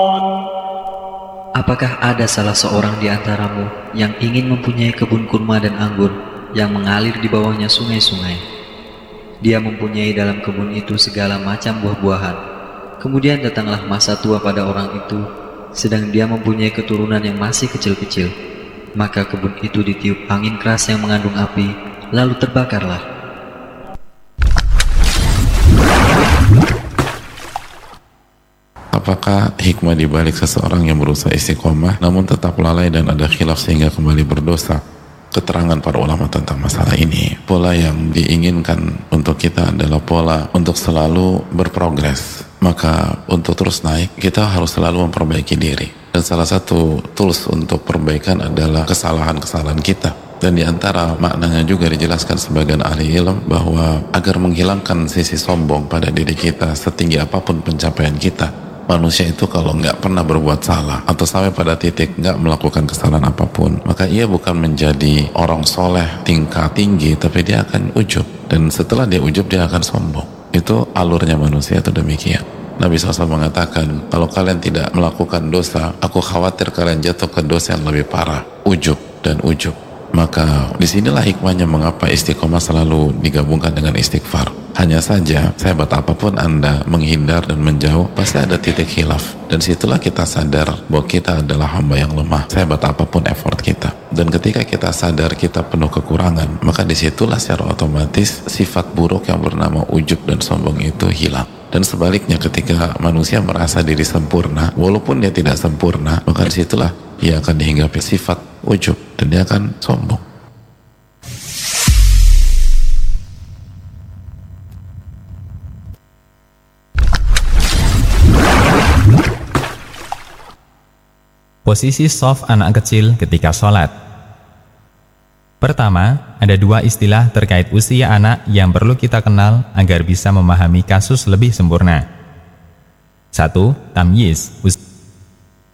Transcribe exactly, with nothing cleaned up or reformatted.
Apakah ada salah seorang di antaramu yang ingin mempunyai kebun kurma dan anggur yang mengalir di bawahnya sungai-sungai? Dia mempunyai dalam kebun itu segala macam buah-buahan. Kemudian datanglah masa tua pada orang itu, sedang dia mempunyai keturunan yang masih kecil-kecil. Maka kebun itu ditiup angin keras yang mengandung api, lalu terbakarlah. Apakah hikmah dibalik seseorang yang berusaha istiqomah namun tetap lalai dan ada khilaf sehingga kembali berdosa? Keterangan para ulama tentang masalah ini, pola yang diinginkan untuk kita adalah pola untuk selalu berprogres. Maka untuk terus naik, kita harus selalu memperbaiki diri. Dan salah satu tools untuk perbaikan adalah kesalahan-kesalahan kita. Dan diantara maknanya juga dijelaskan sebagian ahli ilmu bahwa agar menghilangkan sisi sombong pada diri kita setinggi apapun pencapaian kita, manusia itu kalau nggak pernah berbuat salah atau sampai pada titik nggak melakukan kesalahan apapun, maka ia bukan menjadi orang soleh tingkat tinggi, tapi dia akan ujub. Dan setelah dia ujub, dia akan sombong. Itu alurnya manusia itu demikian. Nabi shallallahu alaihi wasallam mengatakan, kalau kalian tidak melakukan dosa, aku khawatir kalian jatuh ke dosa yang lebih parah, ujub dan ujub. Maka disinilah hikmahnya mengapa istiqomah selalu digabungkan dengan istighfar. Hanya saja, sehebat apapun Anda menghindar dan menjauh, pasti ada titik khilaf. Dan situlah kita sadar bahwa kita adalah hamba yang lemah, sehebat apapun effort kita. Dan ketika kita sadar kita penuh kekurangan, maka disitulah secara otomatis sifat buruk yang bernama ujub dan sombong itu hilang. Dan sebaliknya, ketika manusia merasa diri sempurna, walaupun dia tidak sempurna, maka disitulah ia akan dihinggapi sifat ujub dan dia akan sombong. Posisi shaf anak kecil ketika sholat. Pertama, ada dua istilah terkait usia anak yang perlu kita kenal agar bisa memahami kasus lebih sempurna. Satu, tamyiz, usia